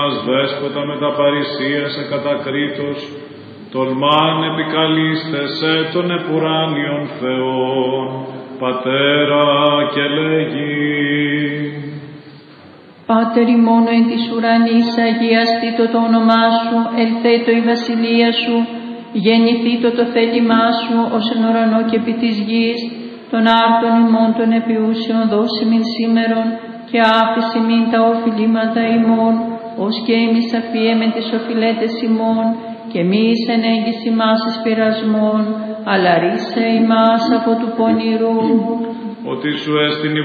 Δέσποτα με τα παρησίασε κατακρίτως, τολμάν επικαλείστεσαι των επουράνιων Θεών, Πατέρα και λέγει. Πάτερ ημών εν της ουρανής, αγιαστήτω το όνομά σου, ελθέτω η βασιλεία σου, γεννηθήτω το θέλημά σου, ως εν ουρανό και επί της γης, των άρτων ημών των επιούσεων δώσει μην σήμερον, και άφηση μην τα οφειλήματα ημών, ως και εμείς αφιέμεν τις οφειλέτες ημών, και μη εις ενέγγις ημάς εις πειρασμών, αλλά ρίσε ημάς από του πονηρού. Ότι σου έστειν η